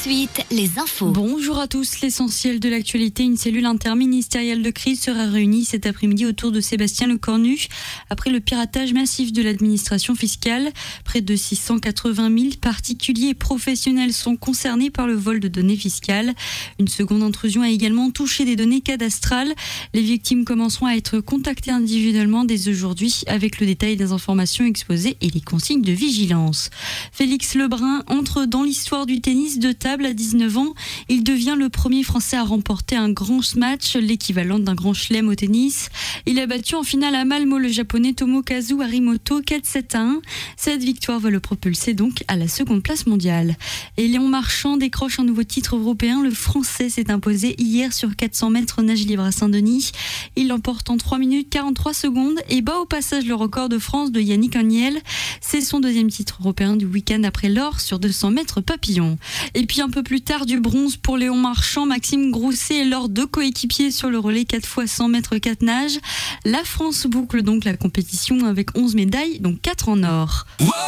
suite, les infos. Bonjour à tous, l'essentiel de l'actualité. Une cellule interministérielle de crise sera réunie cet après-midi autour de Sébastien Lecornu après le piratage massif de l'administration fiscale. Près de 680 000 particuliers et professionnels sont concernés par le vol de données fiscales. Une seconde intrusion a également touché des données cadastrales. Les victimes commenceront à être contactées individuellement dès aujourd'hui avec le détail des informations exposées et les consignes de vigilance. Félix Lebrun entre dans l'histoire du tennis de table à 19 ans. Il devient le premier Français à remporter un grand match, l'équivalent d'un grand chelem au tennis. Il a battu en finale à Malmö le japonais Tomokazu Harimoto 4-7-1. Cette victoire va le propulser donc à la seconde place mondiale. Et Léon Marchand décroche un nouveau titre européen. Le Français s'est imposé hier sur 400 mètres nage libre à Saint-Denis. Il l'emporte en 3 minutes 43 secondes et bat au passage le record de France de Yannick Agniel. C'est son deuxième titre européen du week-end après l'or sur 200 mètres papillon. Et puis un peu plus tard, du bronze pour Léon Marchand, Maxime Grousset et leurs deux coéquipiers sur le relais 4 x 100 mètres 4 nages. La France boucle donc la compétition avec 11 médailles, dont 4 en or.